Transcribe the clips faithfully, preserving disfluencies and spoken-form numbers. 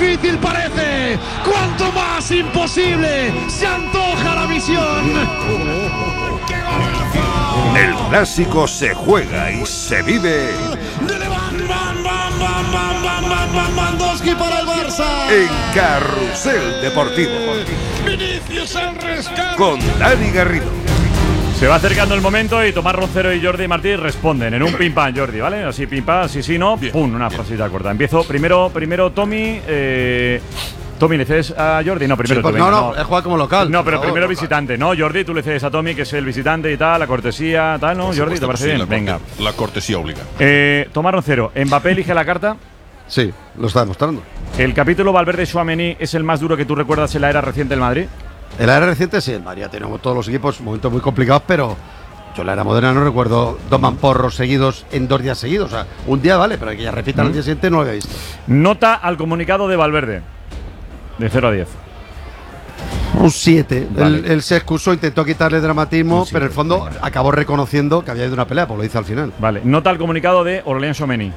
difícil parece, cuanto más imposible se antoja la misión. ¡Qué golazo! El clásico se juega y se vive De Levant, bam, bam, bam, bam, bam, bam, bam, Mandowski para el Barça. en Carrusel Deportivo Vinicius al rescate. con Dani Garrido. Se va acercando el momento y Tomás Roncero y Jordi Martí responden en un pim pam, Jordi, ¿vale? Así pim pam, sí, sí, no, Bien, pum, una bien. frasita corta. Empiezo primero, primero Tommy. Eh, Tommy, ¿le cedes a Jordi? No, primero Sí, pues tú, venga, no, no, he jugado como local. No, por pero favor. primero visitante, ¿no? Jordi, tú le cedes a Tommy, que es el visitante y tal, la cortesía, tal, ¿no? Por Jordi, ¿te supuesto parece que sí, bien? la corte- Venga. La cortesía obliga. Eh, Tomás Roncero, ¿Mbappé elige la carta? Sí, lo está demostrando. ¿El capítulo Valverde-Tchouaméni es el más duro que tú recuerdas en la era reciente del Madrid? En la era reciente sí, en María tenemos todos los equipos momentos muy complicados, pero yo en la era moderna no recuerdo dos mamporros seguidos en dos días seguidos. O sea, un día vale, pero que ya repitan al día siguiente no lo había visto. Nota al comunicado de Valverde, de cero a diez. Un siete. Vale. Él, él se excusó, intentó quitarle dramatismo, pero en el fondo acabó reconociendo que había ido una pelea, pues lo dice al final. Vale, nota al comunicado de Aurélien Tchouaméni.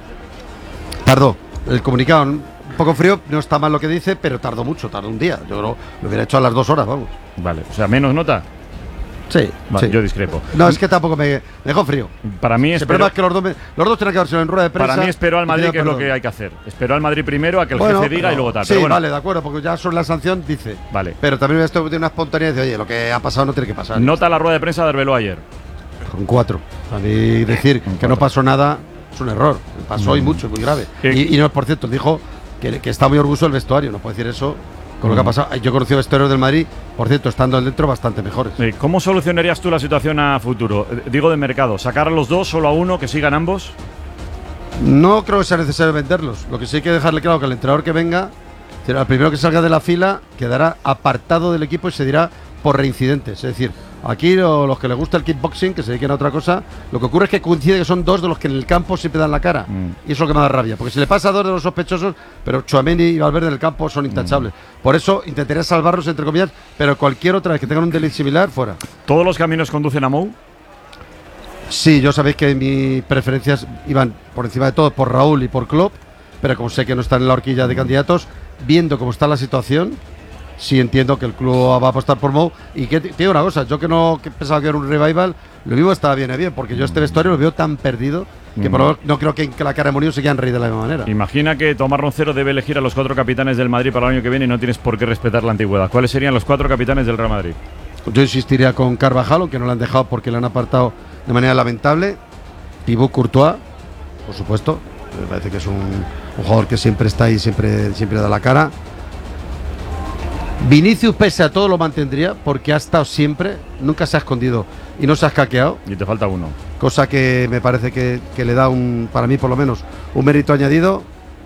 Tardó. El comunicado un poco frío, no está mal lo que dice, pero tardó mucho, tardó un día. Yo creo lo hubiera hecho a las dos horas, vamos. Vale, o sea, menos nota. Sí, Vale, sí. yo discrepo. No, es que tampoco me, me dejó frío. Para mí, El espero, problema es que los dos, me- los dos tienen que haberse en rueda de prensa. para mí esperó al y Madrid, pidió que es lo perdón. que hay que hacer. Esperó al Madrid primero a que el Bueno, jefe diga pero- y luego tal. Sí, Pero bueno, vale, de acuerdo, porque ya sobre la sanción dice. Vale. Pero también esto tiene una espontaneidad de, oye, lo que ha pasado no tiene que pasar. nota la rueda de prensa de Arbeloa ayer. Con cuatro. A mí decir que no pasó nada es un error. Pasó y mucho, muy grave. ¿Qué? Y, y no, por cierto, dijo que, que está muy orgulloso del vestuario. No puede decir eso con lo que ha Mm. pasado. Yo he conocido vestuarios del Madrid, por cierto, estando dentro, bastante mejores. Eh, ¿Cómo solucionarías tú la situación a futuro? Eh, Digo de mercado, sacar a los dos, solo a uno, que sigan ambos. No creo que sea necesario venderlos. Lo que sí hay que dejarle claro que el entrenador que venga, es decir, al primero que salga de la fila, quedará apartado del equipo y se dirá por reincidentes. Es decir, aquí lo- los que les gusta el kickboxing, que se dediquen a otra cosa, lo que ocurre es que coincide que son dos de los que en el campo siempre dan la cara. Mm. Y eso es lo que me da rabia. Porque si le pasa a dos de los sospechosos, pero Tchouaméni y Valverde en el campo son intachables. Por eso intentaría salvarlos, entre comillas, pero cualquier otra vez que tengan un delito similar, fuera. ¿Todos los caminos conducen a Mou? Sí, yo sabéis que mis preferencias iban por encima de todo por Raúl y por Klopp, pero como sé que no están en la horquilla de candidatos, viendo cómo está la situación, sí entiendo que el club va a apostar por Mou. Y que te te digo una cosa, yo que no que pensaba que era un revival, lo mismo estaba bien, bien, porque yo este vestuario lo veo tan perdido que por lo menos no creo que, que la cara de Mourinho se quieran reír de la misma manera. Imagina que Tomás Roncero debe elegir a los cuatro capitanes del Madrid para el año que viene y no tienes por qué respetar la antigüedad. ¿Cuáles serían los cuatro capitanes del Real Madrid? Yo insistiría con Carvajal, aunque no lo han dejado porque le han apartado de manera lamentable. Thibaut Courtois, por supuesto. Me parece que es un, un jugador que siempre está ahí, siempre, siempre da la cara. Vinicius, pese a todo, lo mantendría porque ha estado siempre, nunca se ha escondido y no se ha escaqueado. Y te falta uno. Cosa que me parece que, que le da, un, para mí por lo menos, un mérito añadido.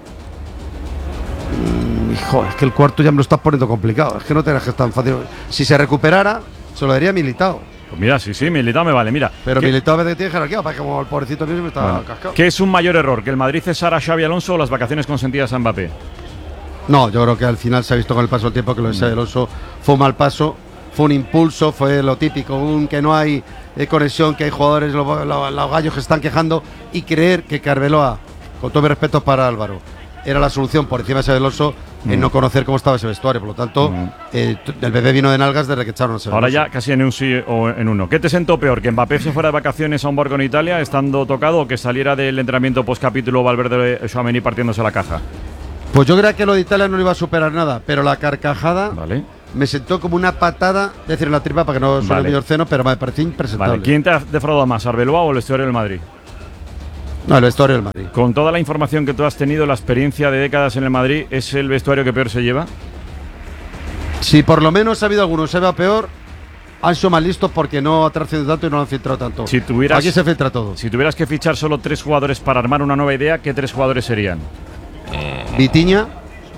Mm, hijo, es que el cuarto ya me lo estás poniendo complicado. Es que no te creas que es tan fácil. Si se recuperara, se lo daría a Militao. Pues mira, sí, sí, Militao me vale. Mira, Pero ¿qué, Militao a veces tiene jerarquía, para que como el pobrecito mío se me está bueno, cascado. ¿qué es un mayor error? ¿Que el Madrid cesara a Xabi Alonso o las vacaciones consentidas a Mbappé? No, yo creo que al final se ha visto con el paso del tiempo que lo de Xabi Alonso fue un mal paso, fue un impulso, fue lo típico, un que no hay eh, conexión, que hay jugadores, lo- lo- los gallos que están quejando, y creer que Arbeloa, con todo mi respeto para Álvaro, era la solución por encima de Xabi Alonso en no conocer cómo estaba ese vestuario. Por lo tanto, Mm. eh, t- el bebé vino de nalgas desde que echaron a Xabi Ahora Alonso. ya casi en un sí o en uno. ¿Qué te sentó peor? ¿Que Mbappé se fuera de vacaciones a un barco en Italia estando tocado o que saliera del entrenamiento post capítulo Valverde Tchouaméni partiéndose la caja? Pues yo creía que lo de Italia no iba a superar nada, pero la carcajada Vale. me sentó como una patada, es decir, en la tripa para que no suene Vale. mi orceno, pero me pareció impresentable. Vale. ¿Quién te ha defraudado más, Arbeloa o el vestuario del Madrid? No, el vestuario del Madrid. Con toda la información que tú has tenido, la experiencia de décadas en el Madrid, ¿es el vestuario que peor se lleva? Si por lo menos ha habido algunos se va peor, han sido más listos porque no ha trascendido tanto y no lo han filtrado tanto. Si tuvieras- Aquí se filtra todo. Si tuvieras que fichar solo tres jugadores para armar una nueva idea, ¿qué tres jugadores serían? Vitiña,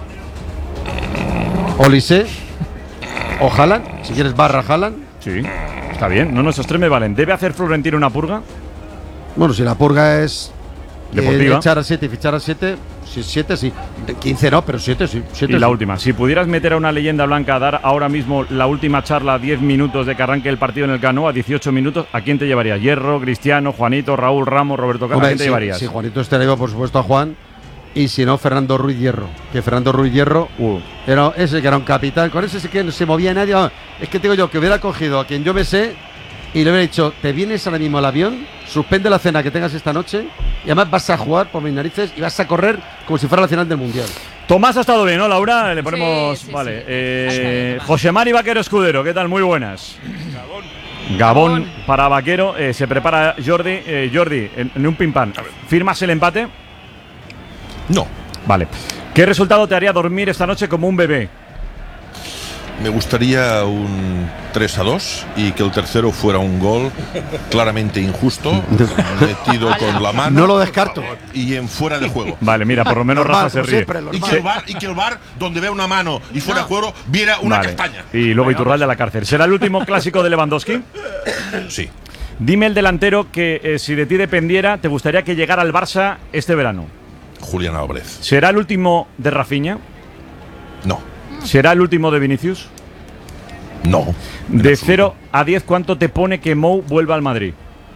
Olise o Haaland, si quieres barra Haaland. Sí, está bien. No, no, esos tres me valen. ¿Debe hacer Florentino una purga? Bueno, si la purga es eh, Deportiva. echar a siete y fichar a siete, si siete sí, quince no, pero siete sí. Siete Y la sí. última, si pudieras meter a una leyenda blanca a dar ahora mismo la última charla, diez minutos de que arranque el partido en el Camp Nou, a dieciocho minutos, ¿a quién te llevarías? Hierro, Cristiano, Juanito, Raúl, Ramos, Roberto Carlos, ¿a Hombre, quién te si, llevarías? si Juanito estaría, por supuesto, a Juan. y si no, Fernando Ruiz Hierro. Que Fernando Ruiz Hierro Uh. era ese que era un capitán. Con ese sí que no se movía nadie. Ah, es que te digo yo, que hubiera cogido a quien yo me sé y le hubiera dicho, te vienes ahora mismo al avión, suspende la cena que tengas esta noche y además vas a jugar por mis narices y vas a correr como si fuera la final del Mundial. Tomás ha estado bien, ¿no, Laura? Le ponemos. Sí, sí, vale. sí. Eh, Ha estado bien, Tomás. José Mari Vaquero Escudero, ¿qué tal? Muy buenas. Gabón. Gabón para Vaquero. Eh, se prepara Jordi. Eh, Jordi, en, en un pim pam. ¿Firmas el empate? No. Vale. ¿Qué resultado te haría dormir esta noche como un bebé? Me gustaría un tres a dos y que el tercero fuera un gol claramente injusto, metido con la mano. No lo descarto. Y en fuera de juego. Vale, mira, por lo menos Normal, Rafa se como ríe. siempre, Y que, el bar, y que el bar, donde vea una mano y fuera de juego, viera una Vale. castaña. Y luego Iturralde a la cárcel. ¿Será el último clásico de Lewandowski? Sí. Dime el delantero que, eh, si de ti dependiera, te gustaría que llegara al Barça este verano. Julián Álvarez. ¿Será el último de Rafinha? No. ¿Será el último de Vinicius? No. en De absoluto. cero a diez, ¿cuánto te pone que Mou vuelva al Madrid?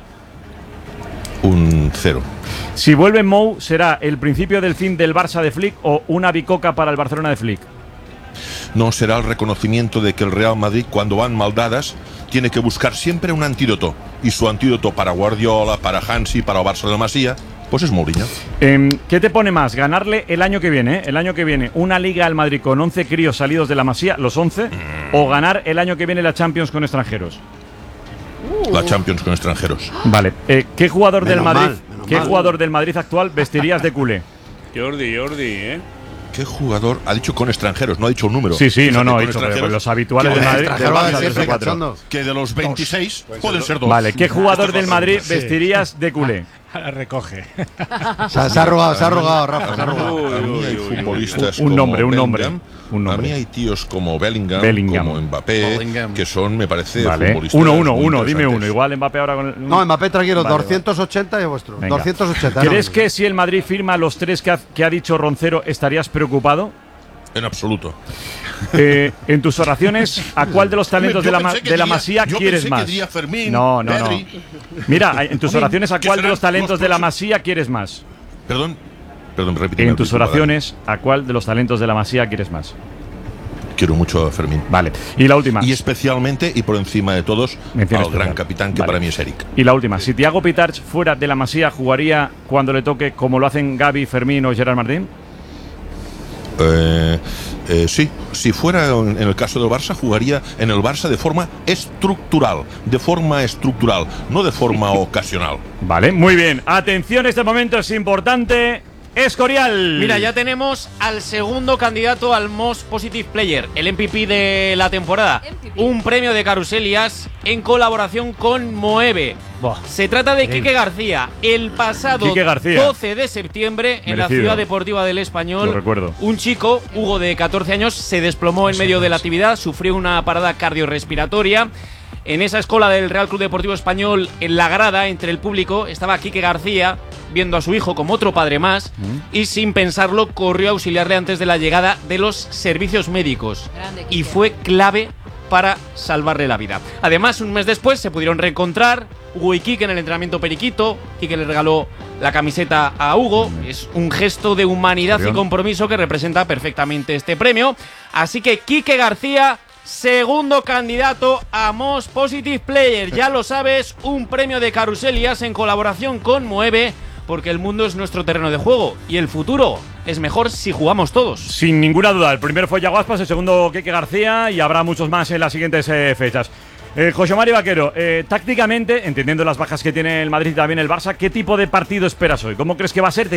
Un cero. Si vuelve Mou, ¿será el principio del fin del Barça de Flick o una bicoca para el Barcelona de Flick? No será el reconocimiento de que el Real Madrid, cuando van mal dadas, tiene que buscar siempre un antídoto. Y su antídoto para Guardiola, para Hansi, para el Barça de la Masía, pues es Mourinho. Eh, ¿Qué te pone más? ¿Ganarle el año que viene? eh? El año que viene una liga al Madrid con once críos salidos de la Masía, los once, o ganar el año que viene la Champions con extranjeros. La Champions con extranjeros. Vale. Eh, ¿Qué jugador del Menos Madrid, mal, menos qué mal. jugador del Madrid actual vestirías de culé? Jordi, Jordi, ¿eh? ¿Qué jugador? Ha dicho con extranjeros, no ha dicho un número. Sí, sí, no, Fíjate, no, con he dicho pero extranjeros, los habituales que del de- Madrid. Extranjero del va a Barça, ser tres o siempre cuatro. cachondo. Que de los veintiséis pueden ser dos. Vale, ¿qué jugador del Madrid Sí. vestirías de culé? Ahora recoge. Se ha, se ha arrugado, se ha arrugado, Rafa, se ha arrugado. A mí hay futbolistas Un como nombre, un nombre, Bellingham. un nombre. A mí hay tíos como Bellingham, Bellingham. como Mbappé, Bellingham. que son, me parece, Vale. futbolistas Uno, uno, muy uno, dime interesantes. uno. Igual Mbappé ahora con el. No, Mbappé, tranquilo, Vale, doscientos ochenta es vuestro. Venga. doscientos ochenta. ¿Crees no. que si el Madrid firma los tres que ha, que ha dicho Roncero estarías preocupado? En absoluto. Eh, en tus oraciones, ¿a cuál de los talentos Yo de la, ma- pensé que de la diría- Masía yo quieres pensé que más? diría Fermín, no, no, no. Pedri. Mira, en tus Hombre, oraciones, ¿a ¿qué cuál de serán los talentos los de la próximos? Masía quieres más? Perdón, perdón, repíteme. En tus disculpa, oraciones, ¿a cuál de los talentos de la Masía quieres más? Dani. Quiero mucho a Fermín. Vale. Y la última. Y especialmente, y por encima de todos, Mención al gran especial. capitán que Vale. para mí es Eric. Y la última. Si Thiago Pitarch fuera de la Masía, ¿jugaría cuando le toque como lo hacen Gavi, Fermín o Gerard Martín? Eh, eh, sí, si fuera en en el caso del Barça, jugaría en el Barça de forma estructural, de forma estructural, no de forma ocasional. Vale, muy bien. Atención, este momento es importante. Escorial. Mira, ya tenemos al segundo candidato al Most Positive Player, el M V P de la temporada. M V P. Un premio de Caruselias en colaboración con Moeve. Se trata de Quique García. El pasado Quique García. doce de septiembre en la Merecido. Ciudad Deportiva del Español, Lo recuerdo. un chico, Hugo, de catorce años, se desplomó en medio de la actividad, sufrió una parada cardiorrespiratoria. En esa escuela del Real Club Deportivo Español, en la grada, entre el público, estaba Quique García, viendo a su hijo como otro padre más, y sin pensarlo corrió a auxiliarle antes de la llegada de los servicios médicos. Grande, Y Quique. fue clave para salvarle la vida. Además, un mes después se pudieron reencontrar Hugo y Quique en el entrenamiento periquito. Quique le regaló la camiseta a Hugo. Es un gesto de humanidad y Bien. compromiso que representa perfectamente este premio. Así que Quique García, segundo candidato a Most Positive Player. Ya lo sabes, un premio de Caruselias en colaboración con Moeve, porque el mundo es nuestro terreno de juego y el futuro es mejor si jugamos todos. Sin ninguna duda. El primero fue Yago Aspas, el segundo Quique García y habrá muchos más en las siguientes eh, fechas. Eh, José Mari Vaquero, eh, tácticamente, entendiendo las bajas que tiene el Madrid y también el Barça, ¿qué tipo de partido esperas hoy? ¿Cómo crees que va a ser?